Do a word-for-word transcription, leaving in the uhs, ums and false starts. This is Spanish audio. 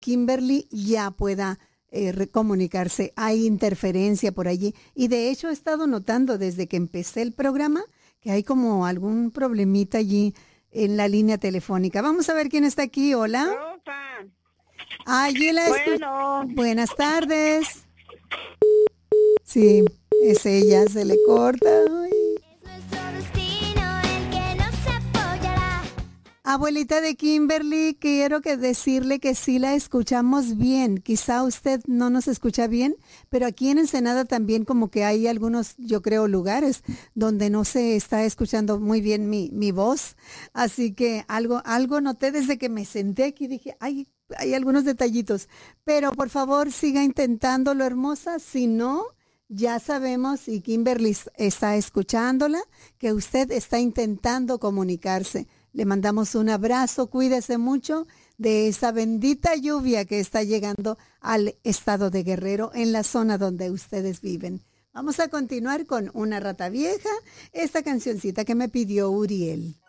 Kimberly ya pueda eh, comunicarse. Hay interferencia por allí. Y de hecho he estado notando desde que empecé el programa que hay como algún problemita allí en la línea telefónica. Vamos a ver quién está aquí. Hola. Rosa. Allí la escu- Bueno, Buenas tardes. Sí, es ella, se le corta. Ay. Nuestro destino el que nos apoyará. Abuelita de Kimberly, quiero que decirle que sí la escuchamos bien. Quizá usted no nos escucha bien, pero aquí en Ensenada también como que hay algunos, yo creo, lugares donde no se está escuchando muy bien mi, mi voz. Así que algo, algo noté desde que me senté aquí, dije, ay, hay algunos detallitos. Pero por favor siga intentándolo, hermosa. Si no, ya sabemos, y Kimberly está escuchándola, que usted está intentando comunicarse. Le mandamos un abrazo, cuídese mucho de esa bendita lluvia que está llegando al estado de Guerrero, en la zona donde ustedes viven. Vamos a continuar con Una Rata Vieja, esta cancioncita que me pidió Uriel.